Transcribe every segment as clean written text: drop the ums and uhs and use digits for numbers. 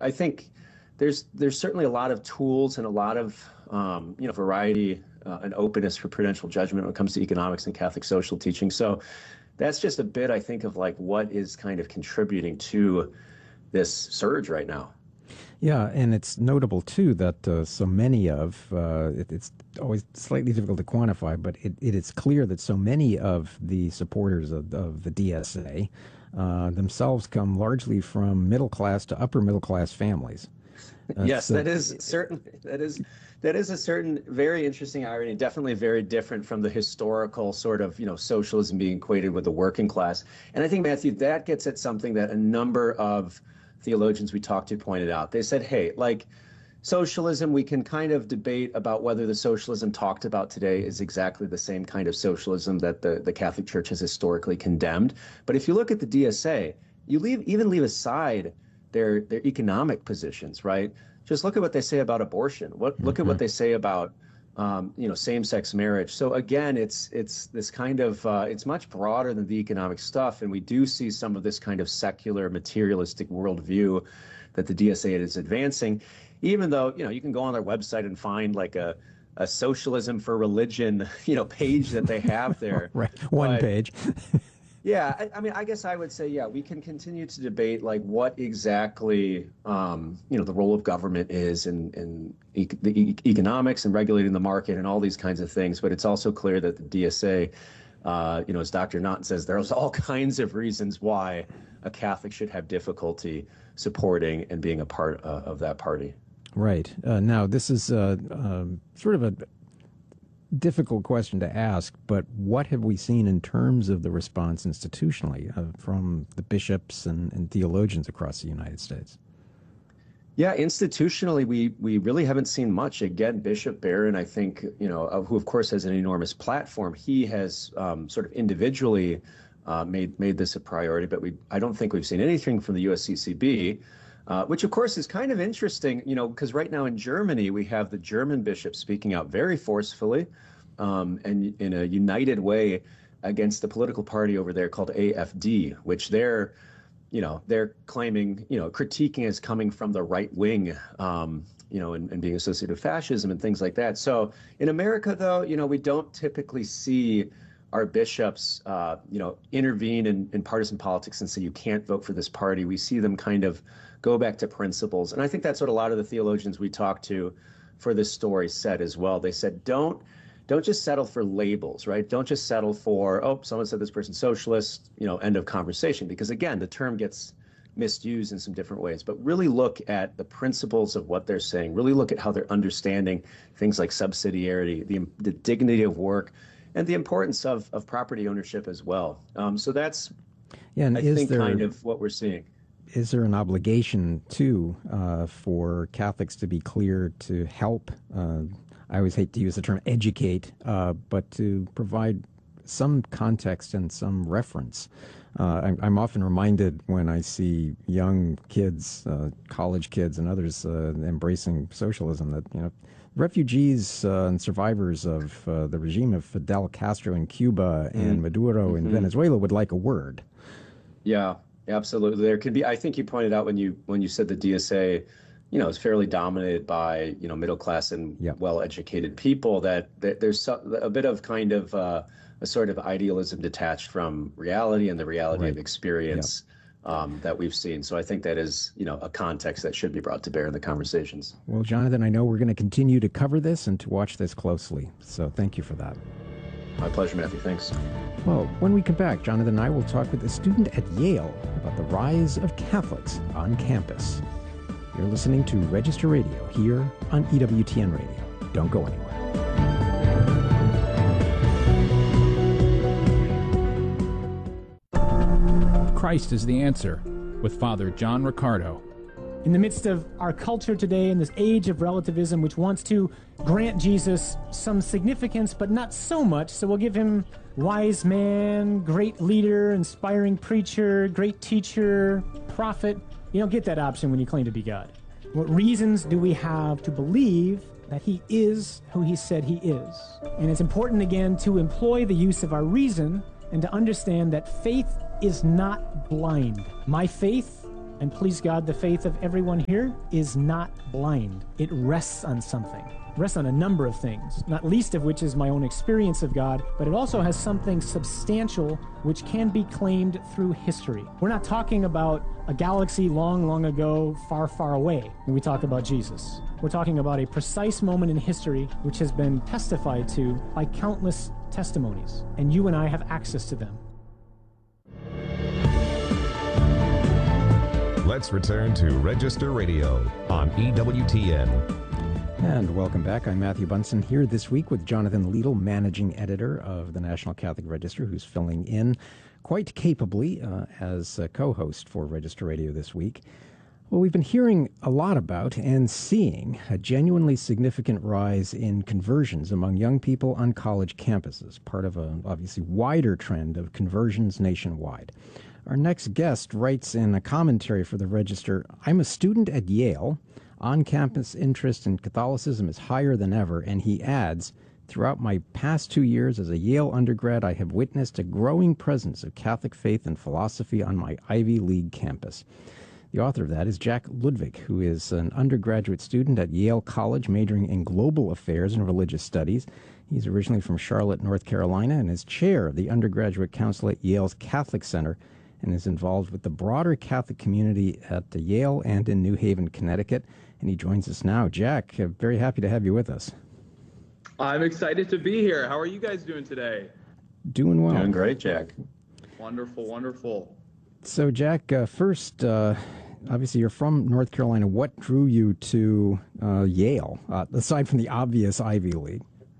I think there's certainly a lot of tools and a lot of variety and openness for prudential judgment when it comes to economics and Catholic social teaching. So that's just a bit, I think, of like what is kind of contributing to this surge right now. Yeah, and it's notable, too, that so many of, it's always slightly difficult to quantify, but it is clear that so many of the supporters of the DSA themselves come largely from middle-class to upper-middle-class families. Yes, that is a certain very interesting irony, definitely very different from the historical sort of, socialism being equated with the working class. And I think, Matthew, that gets at something that a number of theologians we talked to pointed out. They said, hey, like socialism, we can kind of debate about whether the socialism talked about today is exactly the same kind of socialism that the Catholic Church has historically condemned. But if you look at the DSA, you leave aside their economic positions, right? Just look at what they say about abortion. Look at what they say about same-sex marriage. So again, it's this kind of it's much broader than the economic stuff, and we do see some of this kind of secular, materialistic worldview that the DSA is advancing. Even though you can go on their website and find like a socialism for religion page that they have there. Right, one page. Yeah, I mean, I guess I would say, yeah, we can continue to debate like what exactly, the role of government is in the economics and regulating the market and all these kinds of things. But it's also clear that the DSA, as Dr. Naughton says, there's all kinds of reasons why a Catholic should have difficulty supporting and being a part of that party. Right. Now, this is sort of a difficult question to ask, but what have we seen in terms of the response institutionally from the bishops and theologians across the United States? Yeah, institutionally, we really haven't seen much. Again, Bishop Barron, I think, who of course has an enormous platform, he has sort of individually made this a priority, but I don't think we've seen anything from the USCCB. Which, of course, is kind of interesting, because right now in Germany, we have the German bishop speaking out very forcefully and in a united way against the political party over there called AFD, which they're claiming, critiquing as coming from the right wing, and being associated with fascism and things like that. So in America, though, we don't typically see our bishops, intervene in partisan politics and say, you can't vote for this party. We see them kind of go back to principles. And I think that's what a lot of the theologians we talked to for this story said as well. They said, don't just settle for labels, right? Don't just settle for, someone said this person's socialist, end of conversation. Because again, the term gets misused in some different ways. But really look at the principles of what they're saying. Really look at how they're understanding things like subsidiarity, the dignity of work, and the importance of property ownership as well. So that's, I think, kind of what we're seeing. Is there an obligation, too, for Catholics to be clear to help, I always hate to use the term educate, but to provide some context and some reference? I'm often reminded when I see young kids, college kids and others embracing socialism that, refugees and survivors of the regime of Fidel Castro in Cuba and Maduro in Venezuela would like a word. Yeah. Absolutely. There can be, I think you pointed out when you said the DSA, is fairly dominated by, middle class and well-educated people, that there's a bit of kind of a sort of idealism detached from reality and the reality of experience that we've seen. So I think that is, a context that should be brought to bear in the conversations. Well, Jonathan, I know we're going to continue to cover this and to watch this closely. So thank you for that. My pleasure, Matthew. Thanks. Well, when we come back, Jonathan and I will talk with a student at Yale about the rise of Catholics on campus. You're listening to Register Radio here on EWTN Radio. Don't go anywhere. Christ is the Answer with Father John Riccardo. In the midst of our culture today, in this age of relativism, which wants to grant Jesus some significance, but not so much, so we'll give him wise man, great leader, inspiring preacher, great teacher, prophet. You don't get that option when you claim to be God. What reasons do we have to believe that he is who he said he is? And it's important, again, to employ the use of our reason and to understand that faith is not blind. My faith And please God, the faith of everyone here is not blind. It rests on something. It rests on a number of things, not least of which is my own experience of God, but it also has something substantial which can be claimed through history. We're not talking about a galaxy long, long ago, far, far away when we talk about Jesus. We're talking about a precise moment in history which has been testified to by countless testimonies, and you and I have access to them. Let's return to Register Radio on EWTN. And welcome back. I'm Matthew Bunson here this week with Jonathan Liedl, managing editor of the National Catholic Register, who's filling in quite capably as a co-host for Register Radio this week. Well, we've been hearing a lot about and seeing a genuinely significant rise in conversions among young people on college campuses, part of a obviously wider trend of conversions nationwide. Our next guest writes in a commentary for the Register, "I'm a student at Yale. On-campus interest in Catholicism is higher than ever," and he adds, "Throughout my past 2 years as a Yale undergrad, I have witnessed a growing presence of Catholic faith and philosophy on my Ivy League campus." The author of that is Jack Ludwig, who is an undergraduate student at Yale College majoring in global affairs and religious studies. He's originally from Charlotte, North Carolina, and is chair of the undergraduate council at Yale's Catholic Center, and is involved with the broader Catholic community at Yale and in New Haven, Connecticut. And he joins us now. Jack, very happy to have you with us. I'm excited to be here. How are you guys doing today? Doing well. Doing great, Jack. Wonderful, wonderful. So, Jack, first, obviously you're from North Carolina. What drew you to Yale, aside from the obvious Ivy League?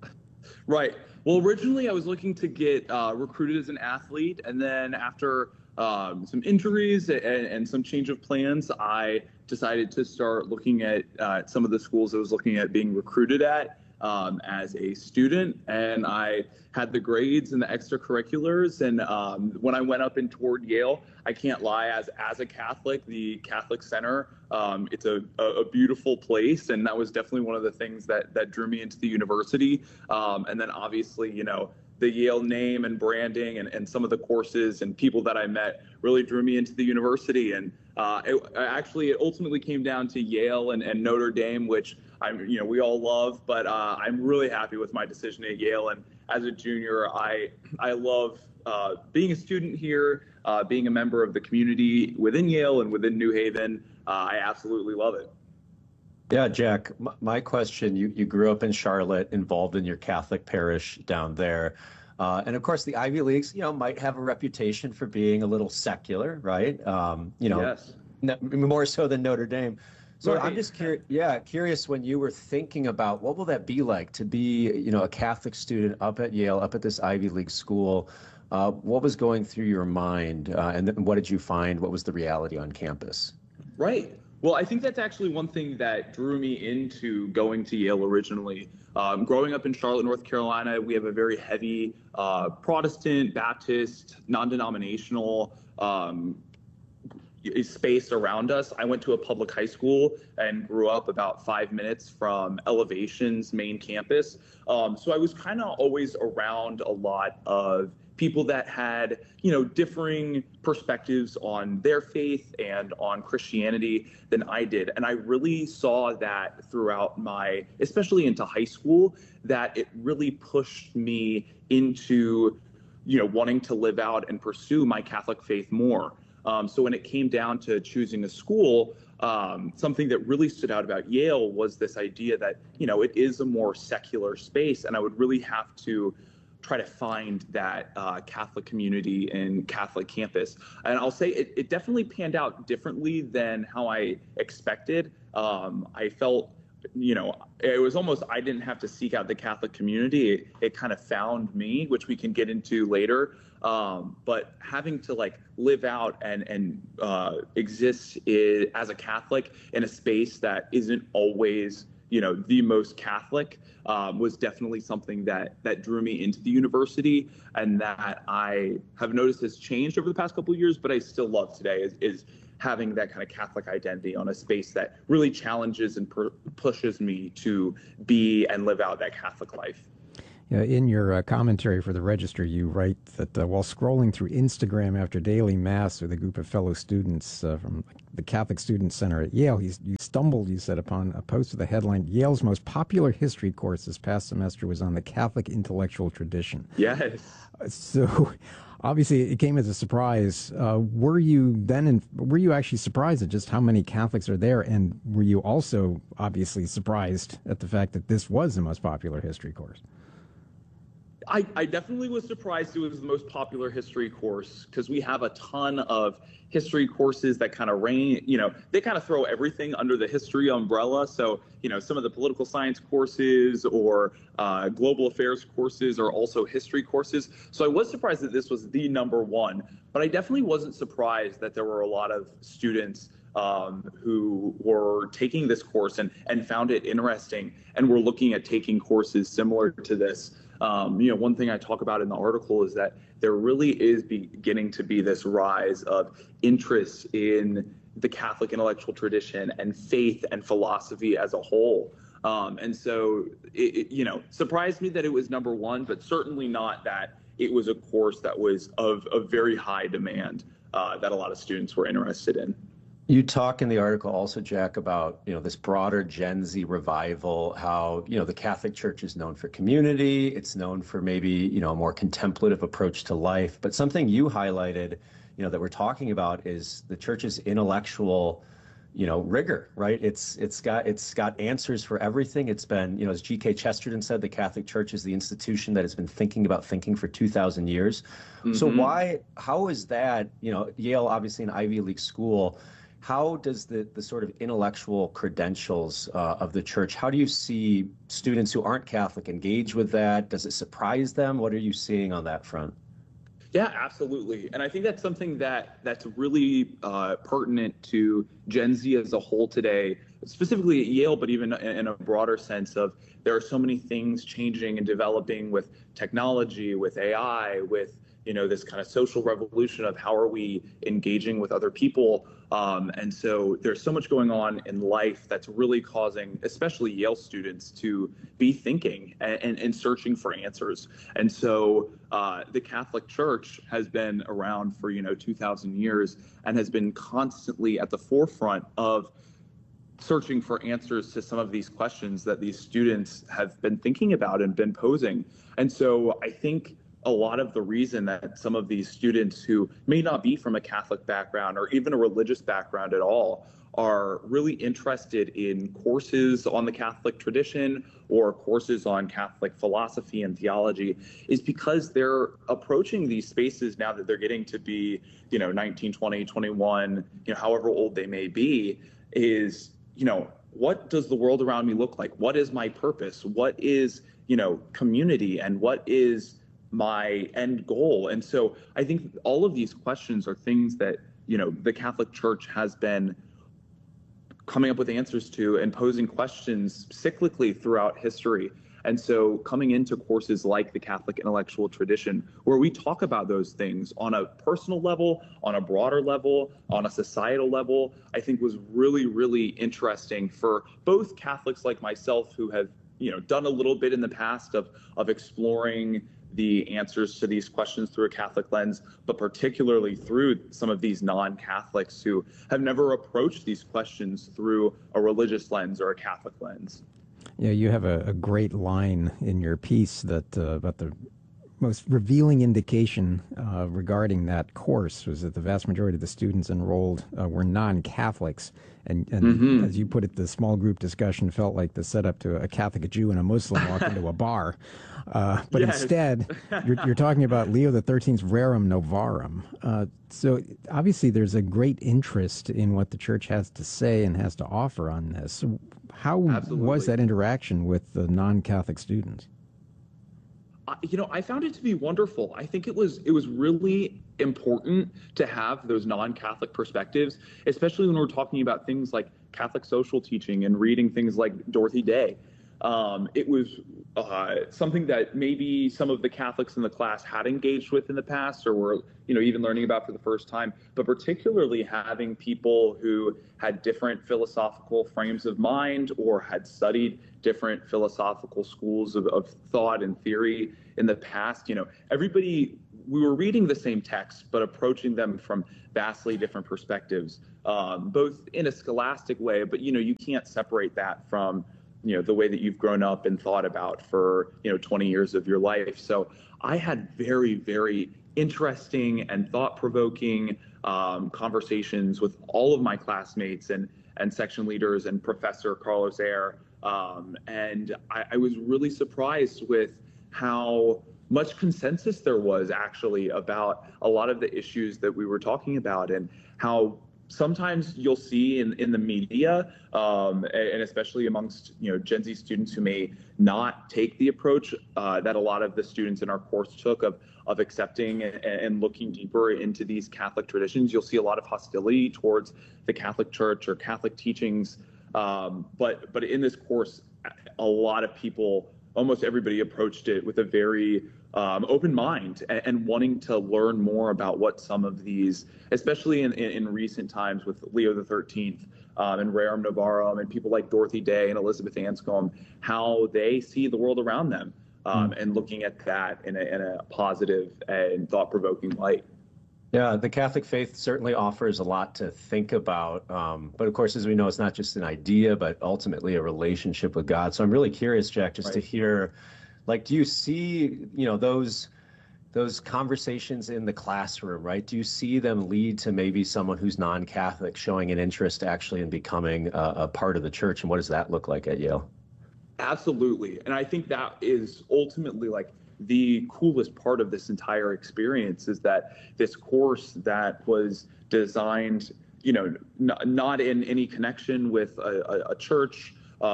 Right. Well, originally I was looking to get recruited as an athlete, and then after some injuries and some change of plans, I decided to start looking at some of the schools I was looking at being recruited at as a student, and I had the grades and the extracurriculars. And when I went up and toured Yale, I can't lie, as a Catholic, the Catholic Center, it's a beautiful place, and that was definitely one of the things that drew me into the university. And then obviously, you know, the Yale name and branding and some of the courses and people that I met really drew me into the university. And it ultimately came down to Yale and Notre Dame, which we all love, but I'm really happy with my decision at Yale. And as a junior, I love being a student here, being a member of the community within Yale and within New Haven. I absolutely love it. Yeah, Jack, my question, you grew up in Charlotte, involved in your Catholic parish down there. And of course, the Ivy Leagues, might have a reputation for being a little secular, right? Yes. More so than Notre Dame. So Right. I'm just curious when you were thinking about what will that be like to be, a Catholic student up at Yale, up at this Ivy League school. What was going through your mind? And then what did you find? What was the reality on campus? Right. Well, I think that's actually one thing that drew me into going to Yale originally. Growing up in Charlotte, North Carolina, we have a very heavy Protestant, Baptist, non-denominational space around us. I went to a public high school and grew up about 5 minutes from Elevation's main campus. So I was kind of always around a lot of people that had, differing perspectives on their faith and on Christianity than I did. And I really saw that throughout especially into high school, that it really pushed me into, wanting to live out and pursue my Catholic faith more. So when it came down to choosing a school, something that really stood out about Yale was this idea that, it is a more secular space, and I would really have to try to find that Catholic community and Catholic campus. And I'll say it definitely panned out differently than how I expected. I felt, it was almost, I didn't have to seek out the Catholic community. It kind of found me, which we can get into later. But having to live out and exist as a Catholic in a space that isn't always, the most Catholic, was definitely something that drew me into the university, and that I have noticed has changed over the past couple of years, but I still love today is having that kind of Catholic identity on a space that really challenges and pushes me to be and live out that Catholic life. In your commentary for the Register, you write that while scrolling through Instagram after daily mass with a group of fellow students from the Catholic Student Center at Yale, you stumbled, you said, upon a post with the headline, "Yale's most popular history course this past semester was on the Catholic intellectual tradition." Yes. So obviously it came as a surprise. Were you actually surprised at just how many Catholics are there? And were you also obviously surprised at the fact that this was the most popular history course? I definitely was surprised it was the most popular history course, because we have a ton of history courses that kind of they kind of throw everything under the history umbrella. So, some of the political science courses or global affairs courses are also history courses. So I was surprised that this was the number one, but I definitely wasn't surprised that there were a lot of students who were taking this course and found it interesting and were looking at taking courses similar to this. One thing I talk about in the article is that there really is beginning to be this rise of interest in the Catholic intellectual tradition and faith and philosophy as a whole. And so it surprised me that it was number one, but certainly not that it was a course that was of very high demand that a lot of students were interested in. You talk in the article also, Jack, about, this broader Gen Z revival, how, the Catholic Church is known for community. It's known for maybe, a more contemplative approach to life. But something you highlighted, that we're talking about is the church's intellectual, rigor, right? It's got answers for everything. It's been, as G.K. Chesterton said, the Catholic Church is the institution that has been thinking about thinking for 2,000 years. Mm-hmm. So how is that, Yale, obviously an Ivy League school, how does the sort of intellectual credentials of the church, how do you see students who aren't Catholic engage with that? Does it surprise them? What are you seeing on that front? Yeah, absolutely. And I think that's something that's really pertinent to Gen Z as a whole today, specifically at Yale, but even in a broader sense of there are so many things changing and developing with technology, with AI, with this kind of social revolution of how are we engaging with other people. And so there's so much going on in life that's really causing, especially Yale students, to be thinking and searching for answers. And so the Catholic Church has been around for, 2,000 years and has been constantly at the forefront of searching for answers to some of these questions that these students have been thinking about and been posing. And so I think a lot of the reason that some of these students who may not be from a Catholic background or even a religious background at all are really interested in courses on the Catholic tradition or courses on Catholic philosophy and theology is because they're approaching these spaces now that they're getting to be, 19, 20, 21, however old they may be, is, what does the world around me look like? What is my purpose? What is, community, and what is my end goal? And so I think all of these questions are things that, the Catholic Church has been coming up with answers to and posing questions cyclically throughout history. And so coming into courses like the Catholic intellectual tradition, where we talk about those things on a personal level, on a broader level, on a societal level, I think was really, really interesting for both Catholics like myself who have, done a little bit in the past of exploring the answers to these questions through a Catholic lens, but particularly through some of these non-Catholics who have never approached these questions through a religious lens or a Catholic lens. Yeah, you have a great line in your piece that about the most revealing indication regarding that course was that the vast majority of the students enrolled were non-Catholics. And mm-hmm. as you put it, the small group discussion felt like the setup to a Catholic, a Jew, and a Muslim walk into a bar. But yes. Instead, you're talking about Leo XIII's Rerum Novarum. So obviously there's a great interest in what the church has to say and has to offer on this. So how Absolutely. Was that interaction with the non-Catholic students? I found it to be wonderful. I think it was really important to have those non-Catholic perspectives, especially when we're talking about things like Catholic social teaching and reading things like Dorothy Day. It was something that maybe some of the Catholics in the class had engaged with in the past, or were, even learning about for the first time. But particularly having people who had different philosophical frames of mind or had studied different philosophical schools of thought and theory in the past. Everybody, we were reading the same text, but approaching them from vastly different perspectives, both in a scholastic way, but you can't separate that from the way that you've grown up and thought about for 20 years of your life. So I had very, very interesting and thought-provoking conversations with all of my classmates and section leaders and Professor Carlos Ayer. And I was really surprised with how much consensus there was actually about a lot of the issues that we were talking about, and how sometimes you'll see in the media, and especially amongst Gen Z students who may not take the approach that a lot of the students in our course took of accepting and looking deeper into these Catholic traditions. You'll see a lot of hostility towards the Catholic Church or Catholic teachings. But in this course, a lot of people, almost everybody, approached it with a very open mind and wanting to learn more about what some of these, especially in recent times with Leo the 13th and Rerum Novarum and people like Dorothy Day and Elizabeth Anscombe, how they see the world around them, and looking at that in a positive and thought-provoking light. Yeah, the Catholic faith certainly offers a lot to think about. But of course, as we know, it's not just an idea, but ultimately a relationship with God. So I'm really curious, Jack, just to hear, do you see, those conversations in the classroom, right? Do you see them lead to maybe someone who's non-Catholic showing an interest actually in becoming a part of the church? And what does that look like at Yale? Absolutely. And I think that is ultimately the coolest part of this entire experience, is that this course that was designed, not in any connection with a church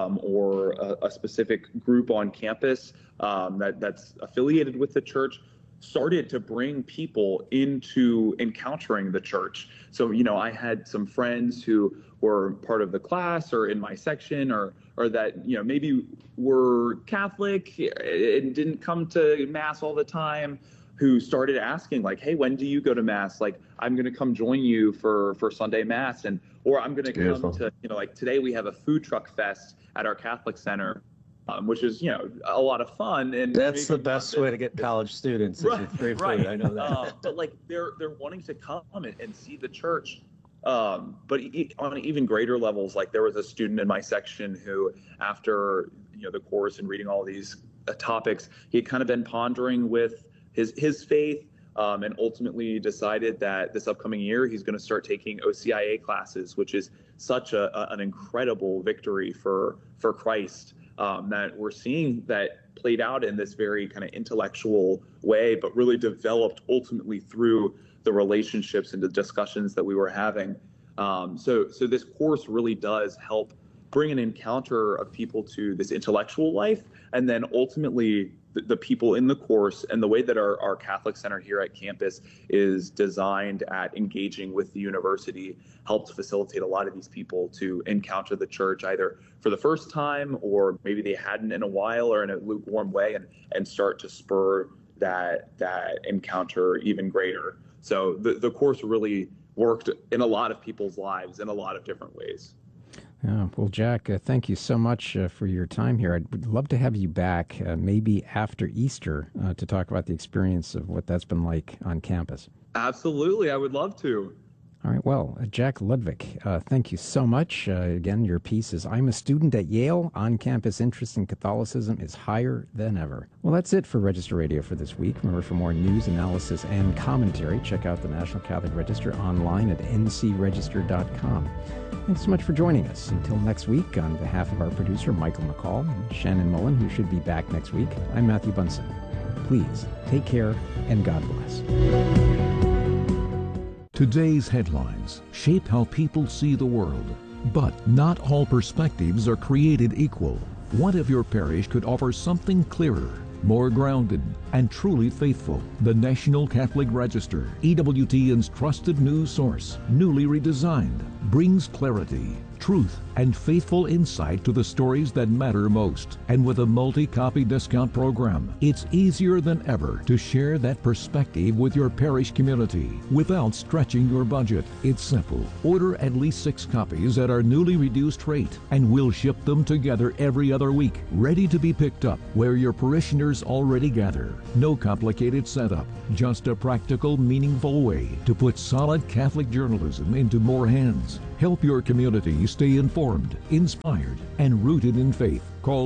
or a specific group on campus that's affiliated with the church, started to bring people into encountering the church. So, I had some friends who were part of the class or in my section or that, maybe were Catholic and didn't come to Mass all the time, who started asking hey, when do you go to Mass? I'm going to come join you for Sunday Mass, or I'm going to come to, today we have a food truck fest at our Catholic Center, which is, a lot of fun. And that's the best way to get college students. Right, is free food. I know that. But they're wanting to come and see the church. But on even greater levels, there was a student in my section who, after the course and reading all these topics, he had kind of been pondering with his faith, and ultimately decided that this upcoming year he's going to start taking OCIA classes, which is such an incredible victory for Christ, that we're seeing that played out in this very kind of intellectual way, but really developed ultimately through the relationships and the discussions that we were having. So this course really does help bring an encounter of people to this intellectual life, and then ultimately the people in the course and the way that our Catholic Center here at campus is designed at engaging with the university helps facilitate a lot of these people to encounter the church either for the first time, or maybe they hadn't in a while, or in a lukewarm way, and start to spur that encounter even greater. So the course really worked in a lot of people's lives in a lot of different ways. Well, Jack, thank you so much for your time here. I'd love to have you back maybe after Easter to talk about the experience of what that's been like on campus. Absolutely. I would love to. All right. Well, Jack Ludwig, thank you so much. Again, your piece is I'm a Student at Yale. On-campus interest in Catholicism is higher than ever. Well, that's it for Register Radio for this week. Remember, for more news, analysis, and commentary, check out the National Catholic Register online at ncregister.com. Thanks so much for joining us. Until next week, on behalf of our producer, Michael McCall, and Shannon Mullen, who should be back next week, I'm Matthew Bunson. Please take care, and God bless. Today's headlines shape how people see the world, but not all perspectives are created equal. What if your parish could offer something clearer, more grounded, and truly faithful? The National Catholic Register, EWTN's trusted news source, newly redesigned. brings clarity, truth, and faithful insight to the stories that matter most. And with a multi-copy discount program, it's easier than ever to share that perspective with your parish community without stretching your budget. It's simple. Order at least 6 copies at our newly reduced rate, and we'll ship them together every other week, ready to be picked up where your parishioners already gather. No complicated setup, just a practical, meaningful way to put solid Catholic journalism into more hands. Help your community stay informed, inspired, and rooted in faith. Call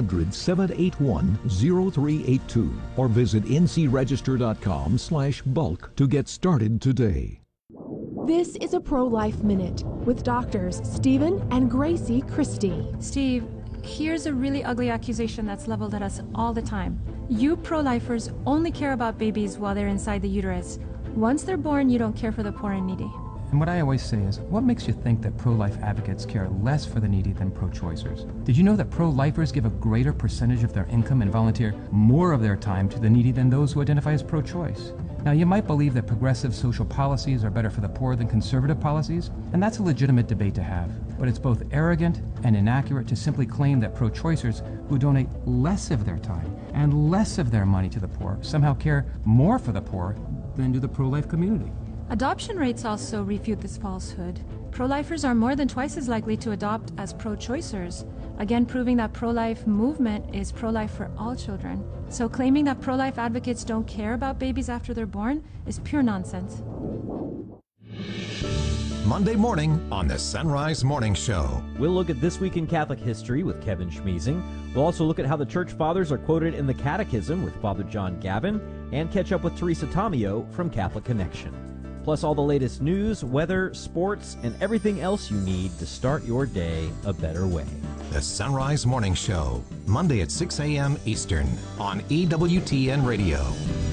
800-781-0382 or visit ncregister.com/bulk to get started today. This is a Pro-Life Minute with doctors Stephen and Gracie Christie. Steve, here's a really ugly accusation that's leveled at us all the time. You pro-lifers only care about babies while they're inside the uterus. Once they're born, you don't care for the poor and needy. And what I always say is, what makes you think that pro-life advocates care less for the needy than pro-choicers? Did you know that pro-lifers give a greater percentage of their income and volunteer more of their time to the needy than those who identify as pro-choice? Now, you might believe that progressive social policies are better for the poor than conservative policies, and that's a legitimate debate to have. But it's both arrogant and inaccurate to simply claim that pro-choicers who donate less of their time and less of their money to the poor somehow care more for the poor than do the pro-life community. Adoption rates also refute this falsehood. Pro-lifers are more than twice as likely to adopt as pro-choicers, again proving that pro-life movement is pro-life for all children. So claiming that pro-life advocates don't care about babies after they're born is pure nonsense. Monday morning on the Sunrise Morning Show. We'll look at This Week in Catholic History with Kevin Schmeezing. We'll also look at how the Church Fathers are quoted in the Catechism with Father John Gavin, and catch up with Teresa Tomeo from Catholic Connection. Plus all the latest news, weather, sports, and everything else you need to start your day a better way. The Sunrise Morning Show, Monday at 6 a.m. Eastern on EWTN Radio.